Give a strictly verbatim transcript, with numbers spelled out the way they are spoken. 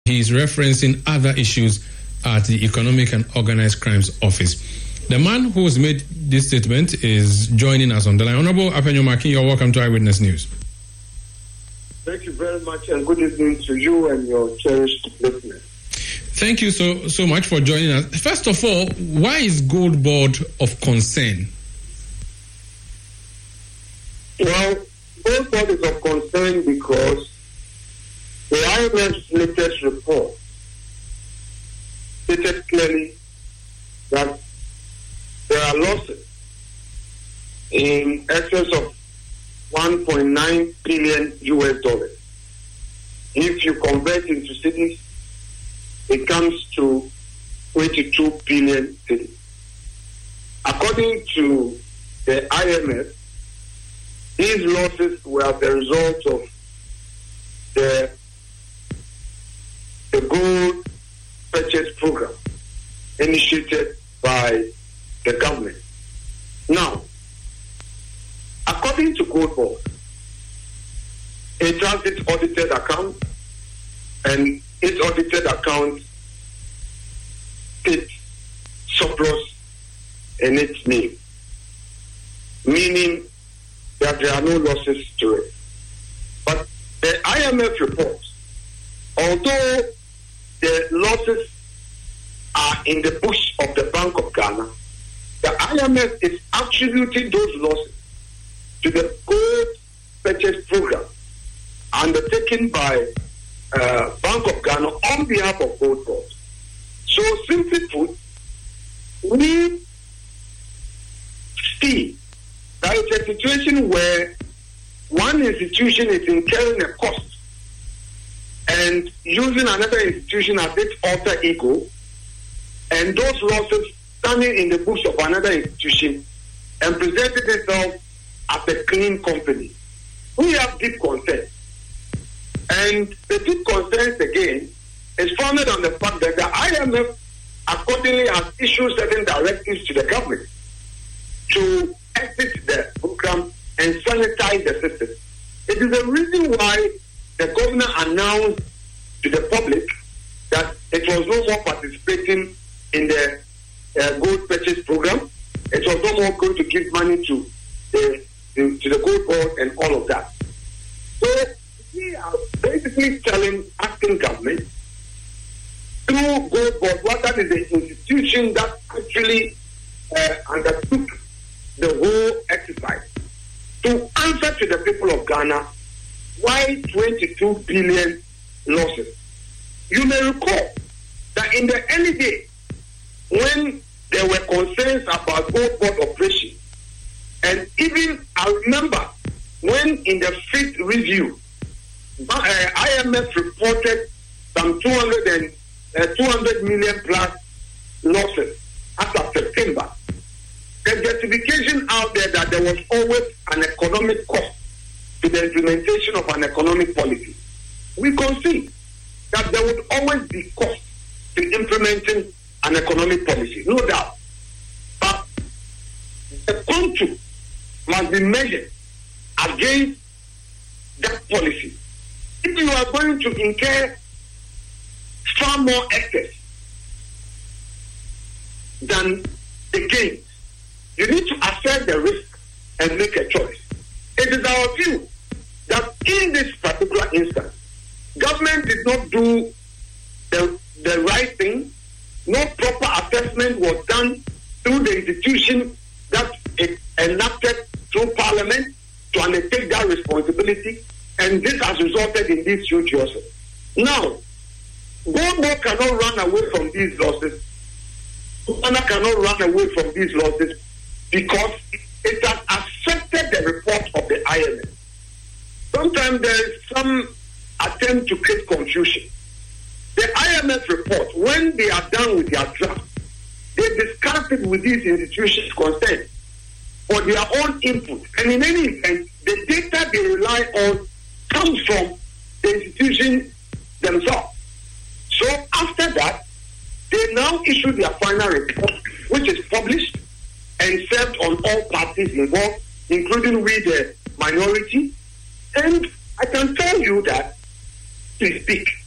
He's referencing other issues at the Economic and Organized Crimes Office. The man who's made this statement is joining us on the line. Honorable Apenyo Maki, you're welcome to Eyewitness News. Thank you very much, and good evening to you and your cherished listeners. Thank you so so much for joining us. First of all, why is Gold Board of concern? Well, Gold Board is of concern because the I M F's latest report stated clearly that there are losses in excess of one point nine billion U S dollars. If you convert into cities, it comes to twenty-two billion cities. According to the I M F, these losses were the result of the, the gold purchase program initiated by the government. Now, according to Gold Board, it has its audited account, and its audited account states surplus in its name, meaning that there are no losses to it. But the I M F report, although the losses are in the books of the Bank of Ghana, the I M F is attributing those losses to the gold purchase program undertaken by uh, Bank of Ghana on behalf of Gold Board. So simply put, we see that it's a situation where one institution is incurring a cost and using another institution as its alter ego, and those losses standing in the books of another institution and presenting itself as a clean company. We have deep concerns. And the deep concerns, again, is founded on the fact that the I M F accordingly has issued certain directives to the government to exit the program and sanitize the system. It is the reason why the governor announced to the public that it was no more participating in the uh, gold purchase program. It was no more going to give money to the, to, to the Gold Board and all of that. So we are basically telling, asking government through Gold Board, what that is the institution that actually uh, undertook the whole exercise, to answer to the people of Ghana why twenty-two billion losses. You may recall that in the early days, when there were concerns about Gold Board operation, and even I remember when in the fifth review, uh, I M F reported some two hundred and uh, two hundred million plus losses as of September. There's justification out there that there was always an economic cost to the implementation of an economic policy. We concede that there would always be cost to implementing an economic policy, no doubt. But the contour must be measured against that policy. If you are going to incur far more excess than the gains, you need to assess the risk and make a choice. It is our view that in this particular instance, government did not do the, the right thing. No proper assessment was done through the institution that it enacted through Parliament to undertake that responsibility, and this has resulted in these huge losses. Now, Gold Board cannot run away from these losses. Ghana cannot run away from these losses because it has accepted the report of the I M F. Sometimes there is some attempt to create confusion. The I M F report, when they are done with their draft, they discuss it with these institutions concerned for their own input. And in any event, the data they rely on comes from the institutions themselves. So after that, they now issue their final report, which is published and served on all parties involved, including we, the minority. And I can tell you that, to speak,